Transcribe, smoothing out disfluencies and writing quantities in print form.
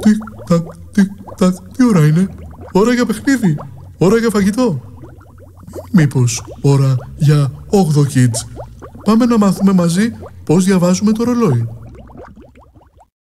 Τικ-τακ, τι ώρα είναι? Ώρα για παιχνίδι, ώρα για φαγητό. Μήπως ώρα για 8 kids? Πάμε να μάθουμε μαζί πώς διαβάζουμε το ρολόι.